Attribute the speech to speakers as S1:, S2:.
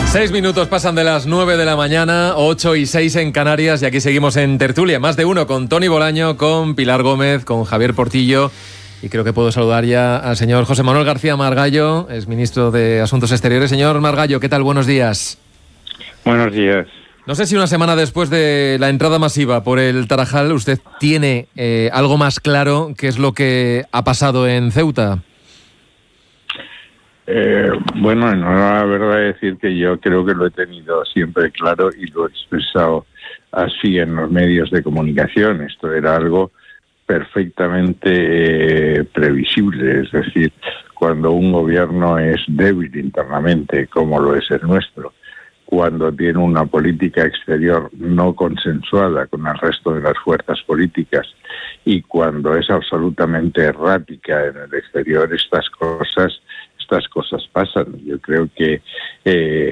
S1: 6 minutos pasan de las 9 de la mañana, 8:06 en Canarias, y aquí seguimos en tertulia, más de uno, con Toni Bolaño, con Pilar Gómez, con Javier Portillo, y creo que puedo saludar ya al señor José Manuel García Margallo, es ministro de Asuntos Exteriores. Señor Margallo, ¿qué tal? Buenos días.
S2: Buenos días.
S1: No sé si una semana después de la entrada masiva por el Tarajal, usted tiene algo más claro qué es lo que ha pasado en Ceuta.
S2: Bueno, no la verdad es decir que yo creo que lo he tenido siempre claro y lo he expresado así en los medios de comunicación. Esto era algo perfectamente previsible, es decir, cuando un gobierno es débil internamente, como lo es el nuestro, cuando tiene una política exterior no consensuada con el resto de las fuerzas políticas y cuando es absolutamente errática en el exterior, estas cosas pasan. Yo creo que